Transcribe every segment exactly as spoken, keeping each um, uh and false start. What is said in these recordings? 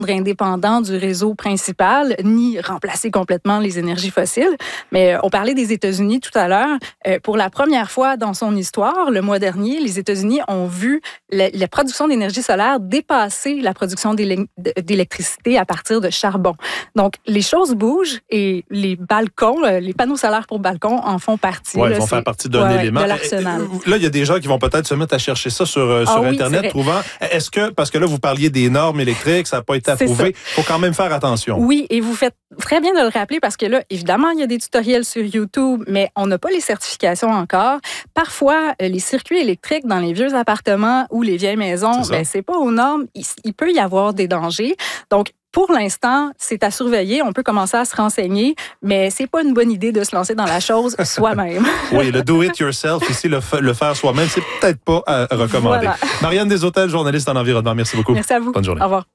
indépendant du réseau principal, ni remplacer complètement les énergies fossiles. Mais on parlait des États-Unis tout à l'heure. Euh, pour la première fois dans son histoire, le mois dernier, les États-Unis ont vu la, la production d'énergie solaire dépasser la production d'électricité à partir de charbon. Donc, les choses bougent et les balcons, les panneaux solaires pour balcons en font partie. Oui, là, ils vont faire partie d'un ouais, élément. De l'arsenal. Là, il y a des gens qui vont peut-être se mettre à chercher ça sur, ah, sur oui, Internet, trouvant... Est-ce que, parce que là, vous parliez des normes électriques, ça n'a pas été approuvé, il faut quand même faire attention. Oui, et vous faites très bien de le rappeler parce que là, évidemment, il y a des tutoriels sur YouTube, mais on n'a pas les certifications encore. Parfois, les circuits électriques dans les vieux appartements ou les vieilles maisons, c'est ben, c'est pas aux normes. Il, il peut y avoir des dangers. Donc, pour l'instant, c'est à surveiller. On peut commencer à se renseigner, mais c'est pas une bonne idée de se lancer dans la chose soi-même. Oui, le do-it-yourself, ici, le, f- le faire soi-même, c'est peut-être pas à recommander. Voilà. Marianne Deshôtels, journaliste en environnement. Merci beaucoup. Merci à vous. Bonne journée. Au revoir.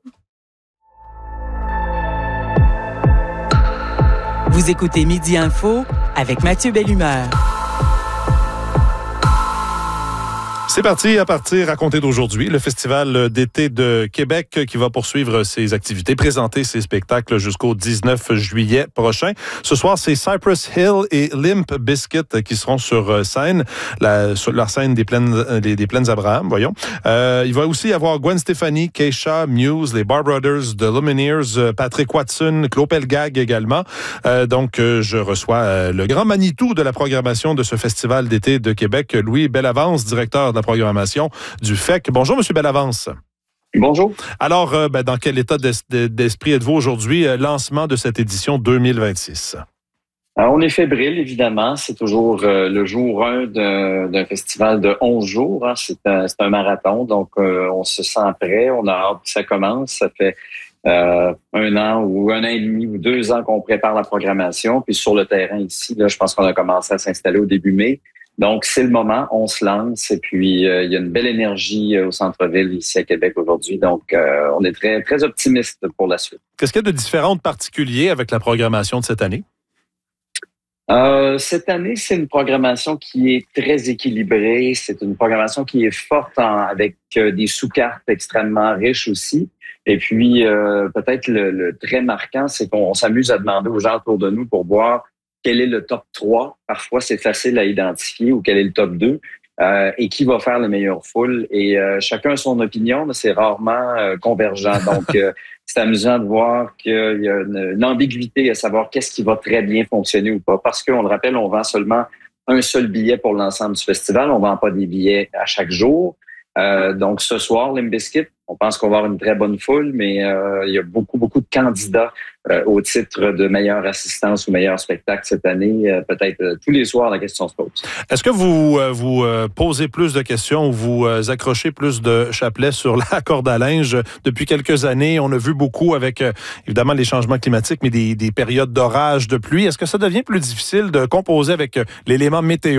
Vous écoutez Midi Info avec Mathieu Bellumeur. C'est parti à partir à compter d'aujourd'hui. Le Festival d'été de Québec qui va poursuivre ses activités, présenter ses spectacles jusqu'au dix-neuf juillet prochain. Ce soir, c'est Cypress Hill et Limp Bizkit qui seront sur scène, la, sur la scène des plaines, des, des plaines Abraham, voyons. Euh, il va aussi y avoir Gwen Stefani, Keisha, Muse, les Bar Brothers, The Lumineers, Patrick Watson, Claude Pelgag également. Euh, donc, euh, je reçois euh, le grand Manitou de la programmation de ce Festival d'été de Québec, Louis Bellavance, directeur de la programmation du F E C. Bonjour, M. Bellavance. Bonjour. Alors, euh, ben, dans quel état d'es- d'esprit êtes-vous aujourd'hui, euh, lancement de cette édition deux mille vingt-six? Alors, on est fébrile, évidemment. C'est toujours euh, le jour un d'un, d'un festival de onze jours. Hein. C'est, un, c'est un marathon, donc euh, on se sent prêt. On a hâte que ça commence. Ça fait euh, un an ou un an et demi ou deux ans qu'on prépare la programmation. Puis sur le terrain ici, là, je pense qu'on a commencé à s'installer au début mai. Donc, c'est le moment, on se lance et puis euh, il y a une belle énergie euh, au centre-ville ici à Québec aujourd'hui. Donc, euh, on est très, très optimiste pour la suite. Qu'est-ce qu'il y a de différent, de particulier avec la programmation de cette année? Euh, cette année, c'est une programmation qui est très équilibrée. C'est une programmation qui est forte en, avec euh, des sous-cartes extrêmement riches aussi. Et puis, euh, peut-être le, le très marquant, c'est qu'on s'amuse à demander aux gens autour de nous pour voir quel est le top trois. Parfois, c'est facile à identifier, ou quel est le top deux, euh, et qui va faire les meilleures foules. Et euh, chacun a son opinion, mais c'est rarement euh, convergent. Donc, euh, c'est amusant de voir qu'il y a une, une ambiguïté à savoir qu'est-ce qui va très bien fonctionner ou pas. Parce qu'on le rappelle, on vend seulement un seul billet pour l'ensemble du festival. On vend pas des billets à chaque jour. Euh, donc, ce soir, Limp Bizkit, on pense qu'on va avoir une très bonne foule, mais euh, il y a beaucoup, beaucoup de candidats euh, au titre de meilleure assistance ou meilleur spectacle cette année. Euh, peut-être euh, tous les soirs, la question se pose. Est-ce que vous euh, vous euh, posez plus de questions ou vous euh, accrochez plus de chapelets sur la corde à linge? Depuis quelques années, on a vu beaucoup avec, euh, évidemment, les changements climatiques, mais des, des périodes d'orage, de pluie. Est-ce que ça devient plus difficile de composer avec euh, l'élément météo?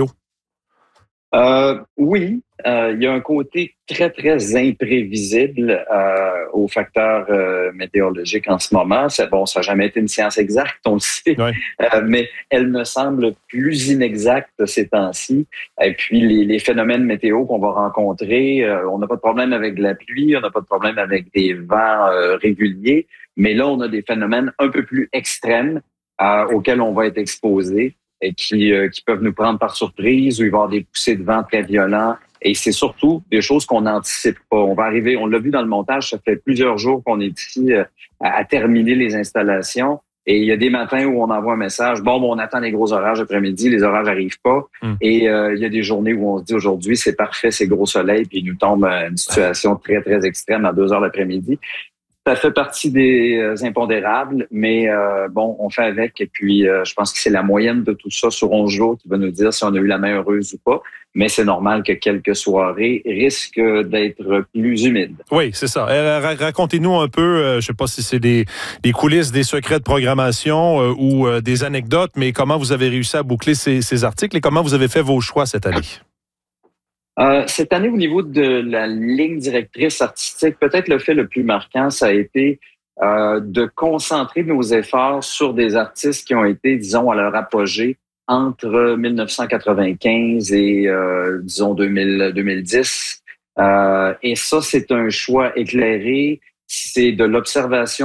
Euh, oui, euh, il y a un côté très, très imprévisible euh, aux facteurs euh, météorologiques en ce moment. C'est, bon, ça n'a jamais été une science exacte, on le sait, ouais. euh, mais elle me semble plus inexacte ces temps-ci. Et puis, les, les phénomènes météo qu'on va rencontrer, euh, on n'a pas de problème avec la pluie, on n'a pas de problème avec des vents euh, réguliers, mais là, on a des phénomènes un peu plus extrêmes euh, auxquels on va être exposé, et qui, euh, qui peuvent nous prendre par surprise, où il va y avoir des poussées de vent très violents. Et c'est surtout des choses qu'on n'anticipe pas. On va arriver, on l'a vu dans le montage, ça fait plusieurs jours qu'on est ici euh, à, à terminer les installations. Et il y a des matins où on envoie un message, bon, bon on attend les gros orages après-midi, les orages n'arrivent pas. Mm. Et euh, il y a des journées où on se dit aujourd'hui, c'est parfait, c'est gros soleil, puis il nous tombe une situation très, très extrême à deux heures l'après-midi. Ça fait partie des euh, impondérables, mais euh, bon, on fait avec. Et puis, euh, je pense que c'est la moyenne de tout ça sur onze jours qui va nous dire si on a eu la main heureuse ou pas. Mais c'est normal que quelques soirées risquent d'être plus humides. Oui, c'est ça. Euh, racontez-nous un peu, euh, je ne sais pas si c'est des, des coulisses, des secrets de programmation euh, ou euh, des anecdotes, mais comment vous avez réussi à boucler ces, ces articles et comment vous avez fait vos choix cette année? Euh, cette année, au niveau de la ligne directrice artistique, peut-être le fait le plus marquant, ça a été euh, de concentrer nos efforts sur des artistes qui ont été, disons, à leur apogée entre dix-neuf cent quatre-vingt-quinze et, euh, disons, deux mille, deux mille dix. Euh, et ça, c'est un choix éclairé, c'est de l'observation